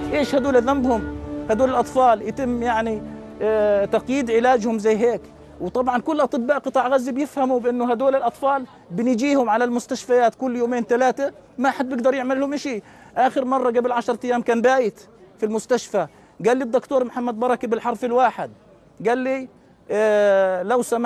ايش هدول ذنبهم؟ هدول الاطفال يتم يعني تقييد علاجهم زي هيك. وطبعا كل اطباء قطاع غزه بيفهموا بانه هدول الاطفال بنجيهم على المستشفيات كل يومين ثلاثه، ما حد بيقدر يعمل لهم شيء. اخر مره قبل 10 ايام كان بايت في المستشفى، قال لي الدكتور محمد بركه بالحرف الواحد، قال لي لو سمحت